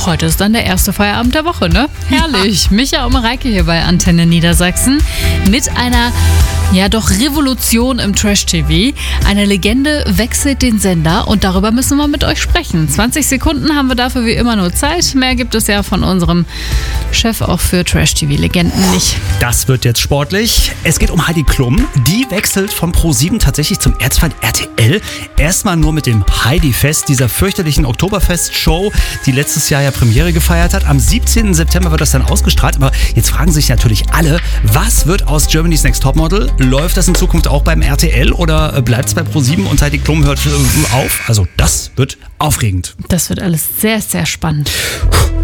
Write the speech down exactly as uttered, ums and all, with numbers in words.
heute ist dann der erste Feierabend der Woche, ne? Herrlich. Ja. Micha und Mareike hier bei Antenne Niedersachsen mit einer, ja doch, Revolution im Trash-T V. Eine Legende wechselt den Sender und darüber müssen wir mit euch sprechen. zwanzig Sekunden haben wir dafür wie immer nur Zeit. Mehr gibt es ja von unserem Chef auch für Trash-T V-Legenden nicht. Das wird jetzt sportlich. Es geht um Heidi Klum. Die wechselt von ProSieben tatsächlich zum Erzfeind R T L. Erstmal nur mit dem Heidi-Fest, dieser fürchterlichen Oktoberfest-Show, die letztes Jahr ja Premiere gefeiert hat. Am siebzehnten September wird das dann ausgestrahlt. Aber jetzt fragen sich natürlich alle, was wird aus Germany's Next Topmodel? Läuft das in Zukunft auch beim R T L oder bleibt es bei ProSieben und Heidi Klum hört auf? Also das wird aufregend. Das wird alles sehr, sehr spannend.